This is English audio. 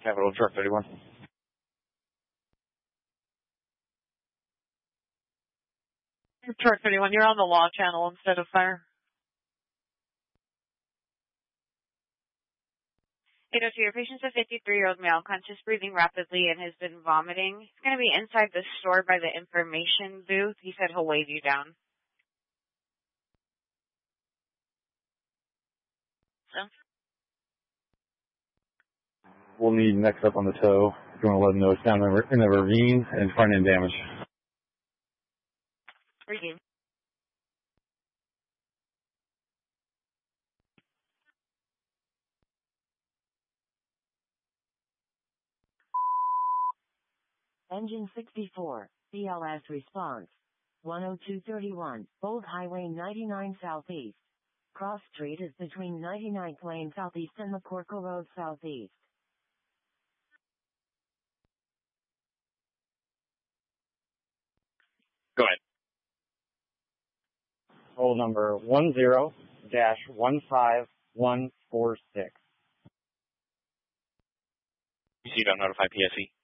Capital Truck 31. Truck 31, you're on the law channel instead of fire. 802, your patient's a 53-year-old male, conscious breathing rapidly, and has been vomiting. He's going to be inside the store by the information booth. He said he'll wave you down. So? We'll need next up on the tow. If you want to let them know it's down in the ravine and front end damage. Ravine. Engine 64, BLS response. 10231, Old Highway 99 Southeast. Cross Street is between 99th Lane Southeast and McCorkle Road Southeast. Go ahead. Roll number 10-15146. You don't notify PSE.